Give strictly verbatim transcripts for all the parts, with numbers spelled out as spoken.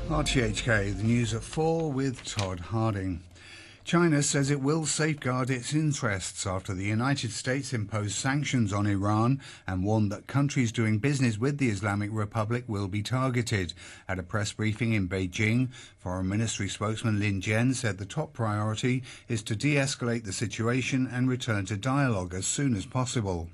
R T H K, the news at four with Todd Harding. China says it will safeguard its interests after the United States imposed sanctions on Iran and warned that countries doing business with the Islamic Republic will be targeted. At a press briefing in Beijing, Foreign Ministry spokesman Lin Jian said the top priority is to de-escalate the situation and return to dialogue as soon as possible.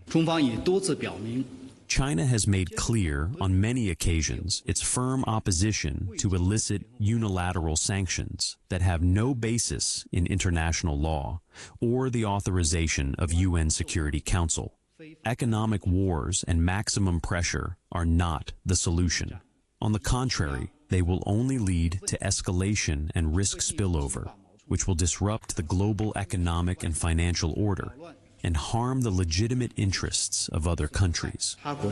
China has made clear on many occasions its firm opposition to illicit unilateral sanctions that have no basis in international law or the authorization of U N Security Council. Economic wars and maximum pressure are not the solution. On the contrary, they will only lead to escalation and risk spillover, which will disrupt the global economic and financial order and harm the legitimate interests of other countries.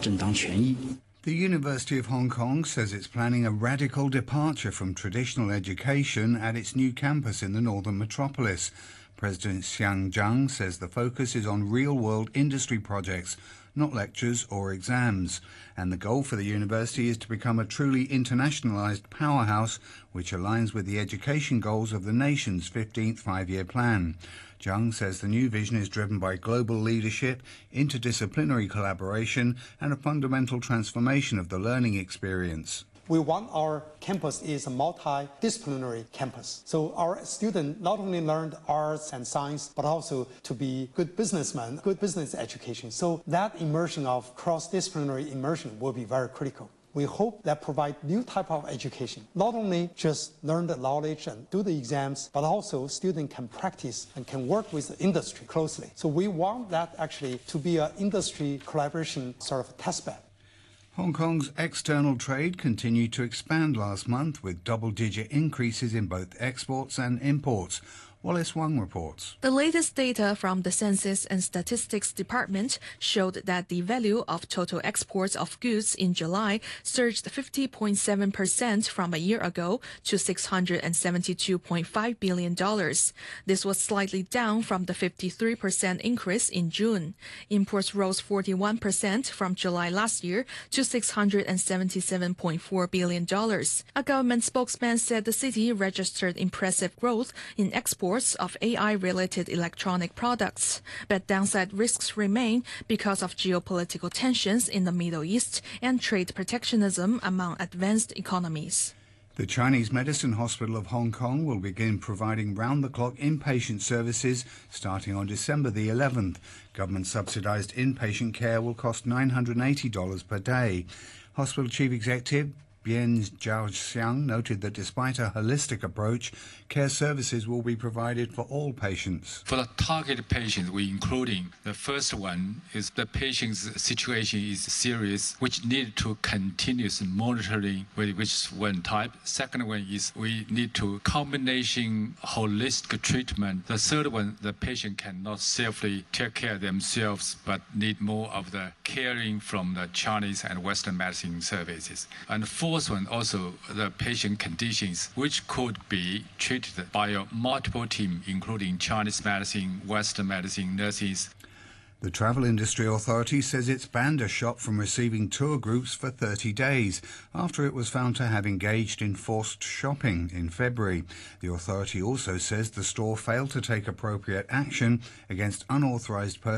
The University of Hong Kong says it's planning a radical departure from traditional education at its new campus in the northern metropolis. President Xiang Zhang says the focus is on real-world industry projects, not lectures or exams. And the goal for the university is to become a truly internationalized powerhouse, which aligns with the education goals of the nation's fifteenth five-year plan. Zhang says the new vision is driven by global leadership, interdisciplinary collaboration, and a fundamental transformation of the learning experience. We want our campus is a multidisciplinary campus. So our students not only learned arts and science, but also to be good businessmen, good business education. So that immersion of cross-disciplinary immersion will be very critical. We hope that provide new type of education. Not only just learn the knowledge and do the exams, but also students can practice and can work with the industry closely. So we want that actually to be an industry collaboration sort of test bed. Hong Kong's external trade continued to expand last month with double-digit increases in both exports and imports. Wallace Wang reports. The latest data from the Census and Statistics Department showed that the value of total exports of goods in July surged fifty point seven percent from a year ago to six hundred seventy-two point five billion dollars. This was slightly down from the fifty-three percent increase in June. Imports rose forty-one percent from July last year to six hundred seventy-seven point four billion dollars. A government spokesman said the city registered impressive growth in exports of A I-related electronic products, but downside risks remain because of geopolitical tensions in the Middle East and trade protectionism among advanced economies. The Chinese Medicine Hospital of Hong Kong will begin providing round-the-clock inpatient services starting on December the eleventh. Government-subsidized inpatient care will cost nine hundred eighty dollars per day. Hospital Chief Executive Bian Zhaoxiang noted that despite a holistic approach, care services will be provided for all patients. For the targeted patients, we including the first one is the patient's situation is serious, which need to continuous monitoring with which one type. Second one is we need to combination holistic treatment. The third one, the patient cannot safely take care of themselves, but need more of the caring from the Chinese and Western medicine services. And fourth one also the patient conditions which could be treated by a multiple team, including Chinese medicine, Western medicine, nurses. The Travel Industry Authority says it's banned a shop from receiving tour groups for thirty days after it was found to have engaged in forced shopping in February. The authority also says the store failed to take appropriate action against unauthorized persons